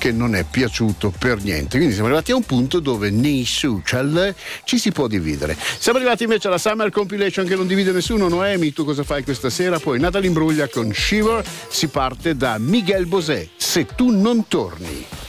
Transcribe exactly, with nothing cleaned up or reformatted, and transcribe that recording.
che non è piaciuto per niente. Quindi siamo arrivati a un punto dove nei social ci si può dividere. Siamo arrivati invece alla Summer Compilation che non divide nessuno. Noemi, tu cosa fai questa sera? Poi Natalie Imbruglia con Shiver. Si parte da Miguel Bosé, Se tu non torni.